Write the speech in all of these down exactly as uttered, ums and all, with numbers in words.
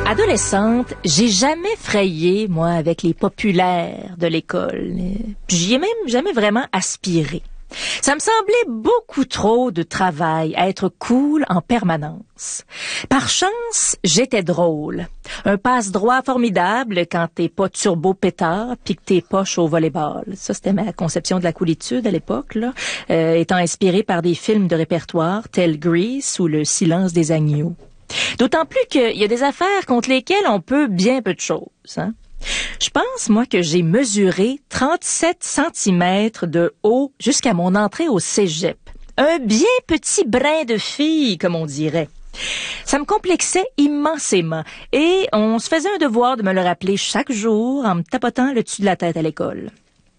Adolescente, j'ai jamais frayé, moi, avec les populaires de l'école. J'y ai même jamais vraiment aspiré. Ça me semblait beaucoup trop de travail à être cool en permanence. Par chance, j'étais drôle. Un passe-droit formidable quand t'es pas turbo-pétard pis que t'es poche au volleyball. Ça, c'était ma conception de la coolitude à l'époque, là, euh, étant inspirée par des films de répertoire tels Grease ou Le silence des agneaux. D'autant plus qu'il y a des affaires contre lesquelles on peut bien peu de choses, hein. Je pense, moi, que j'ai mesuré trente-sept centimètres de haut jusqu'à mon entrée au cégep. Un bien petit brin de fille, comme on dirait. Ça me complexait immensément et on se faisait un devoir de me le rappeler chaque jour en me tapotant le dessus de la tête à l'école.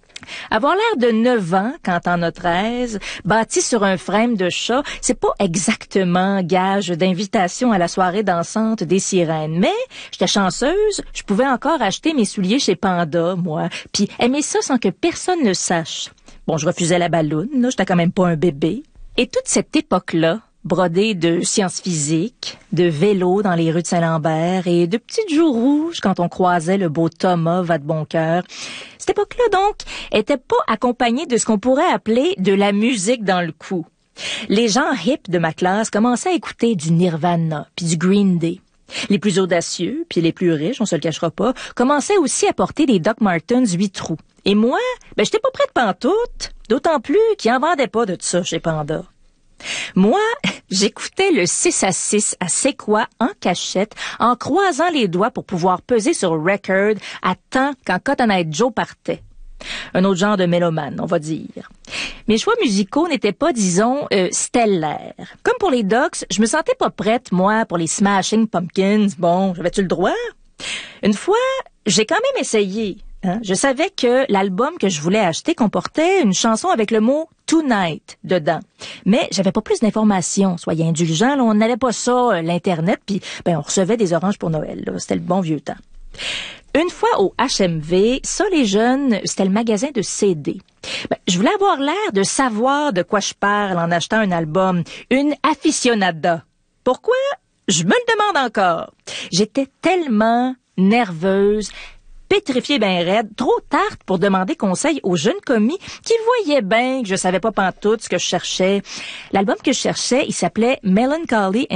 Avoir l'air de neuf ans quand t'en as treize, bâti sur un frame de chat, c'est pas exactement gage d'invitation à la soirée dansante des sirènes. Mais j'étais chanceuse, je pouvais encore acheter mes souliers chez Panda, moi, puis aimer ça sans que personne ne sache. Bon, je refusais la balloune, là, j'étais quand même pas un bébé. Et toute cette époque-là, brodée de sciences physiques, de vélo dans les rues de Saint-Lambert et de petites joues rouges quand on croisait le beau Thomas Vadeboncoeur. Cette époque-là, donc, était pas accompagnée de ce qu'on pourrait appeler de la musique dans le cou. Les gens hip de ma classe commençaient à écouter du Nirvana puis du Green Day. Les plus audacieux puis les plus riches, on se le cachera pas, commençaient aussi à porter des Doc Martens huit trous. Et moi, ben j'étais pas prête pantoute, d'autant plus qu'ils en vendaient pas de ça chez Panda. Moi, j'écoutais le six à six à C'est quoi en cachette, en croisant les doigts pour pouvoir peser sur record à temps quand Cotton Eye Joe partait. Un autre genre de mélomane, on va dire. Mes choix musicaux n'étaient pas, disons, euh, stellaires. Comme pour les Docs, je me sentais pas prête, moi, pour les Smashing Pumpkins. Bon, j'avais-tu le droit? Une fois, j'ai quand même essayé. Hein? Je savais que l'album que je voulais acheter comportait une chanson avec le mot « Tonight » dedans. Mais j'avais pas plus d'informations. Soyez indulgents, là, on n'avait pas ça, euh, l'Internet, puis ben on recevait des oranges pour Noël. Là. C'était le bon vieux temps. Une fois au H M V, ça, les jeunes, c'était le magasin de C D. Ben, je voulais avoir l'air de savoir de quoi je parle en achetant un album. Une aficionada. Pourquoi? Je me le demande encore. J'étais tellement nerveuse, pétrifiée ben raide, trop tarte pour demander conseil aux jeunes commis qui voyaient bien que je savais pas pantoute ce que je cherchais. L'album que je cherchais, il s'appelait Melancholy